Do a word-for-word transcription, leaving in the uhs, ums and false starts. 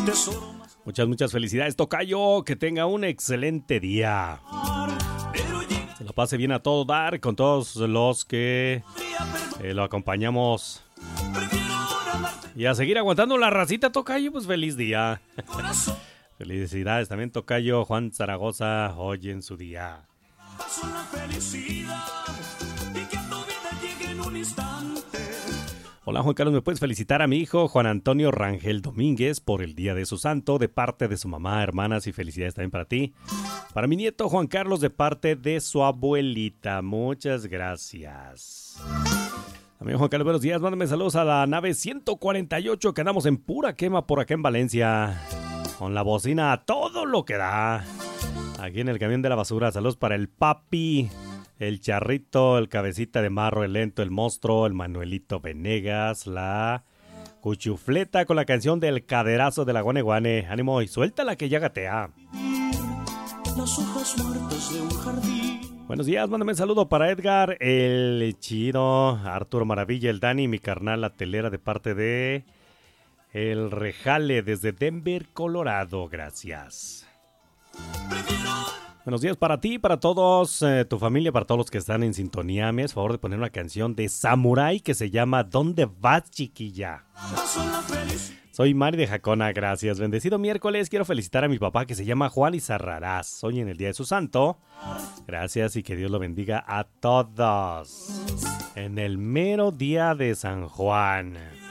Muchas, muchas felicidades, tocayo. Que tenga un excelente día. Se lo pase bien a todo dar con todos los que eh, lo acompañamos. Y a seguir aguantando la racita, tocayo. Pues feliz día. Felicidades también, tocayo Juan Zaragoza, hoy en su día. Hola Juan Carlos, ¿me puedes felicitar a mi hijo Juan Antonio Rangel Domínguez por el día de su santo de parte de su mamá, hermanas, y felicidades también para ti? Para mi nieto Juan Carlos de parte de su abuelita, muchas gracias. Amigo Juan Carlos, buenos días, mándame saludos a la nave ciento cuarenta y ocho que andamos en pura quema por acá en Valencia, con la bocina a todo lo que da, aquí en el camión de la basura. Saludos para el papi, el charrito, el cabecita de marro, el lento, el monstruo, el Manuelito Venegas, la cuchufleta con la canción del caderazo de la Guane Guane. Ánimo y suéltala que ya gatea. Las hojas muertas de un jardín. Buenos días, mándame un saludo para Edgar, el chido, Arturo Maravilla, el Dani, mi carnal, la telera de parte de el Rejale desde Denver, Colorado. Gracias. Buenos días para ti, para todos, eh, tu familia, para todos los que están en sintonía. Me haces favor de poner una canción de Samurai que se llama ¿Dónde vas, chiquilla? Soy Mari de Jacona, gracias. Bendecido miércoles, quiero felicitar a mi papá que se llama Juan Izarrarás. Hoy en el día de su santo. Gracias y que Dios lo bendiga a todos. En el mero día de San Juan.